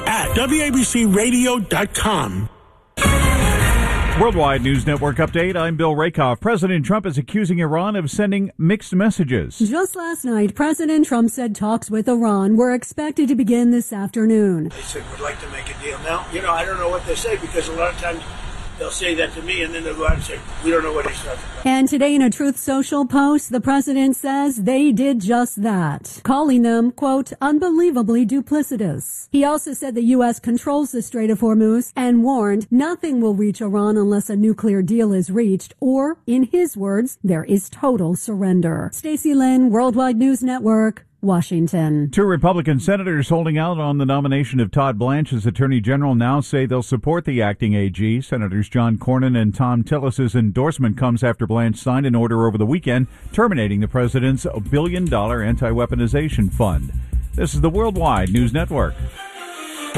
at WABCRadio.com. Worldwide News Network update. I'm Bill Rakoff. President Trump is accusing Iran of sending mixed messages. Just last night, President Trump said talks with Iran were expected to begin this afternoon. They said, we'd like to make a deal. Now, I don't know what they say because a lot of times they'll say that to me and then they'll go out and say, we don't know what he's talking about. And today in a Truth Social post, the president says they did just that, calling them, quote, unbelievably duplicitous. He also said the U.S. controls the Strait of Hormuz and warned nothing will reach Iran unless a nuclear deal is reached or, in his words, there is total surrender. Stacey Lynn, Worldwide News Network, Washington. 2 Republican senators holding out on the nomination of Todd Blanche as Attorney General now say they'll support the acting AG. Senators John Cornyn and Tom Tillis's endorsement comes after Blanche signed an order over the weekend terminating the president's $1 billion anti-weaponization fund. This is the Worldwide News Network.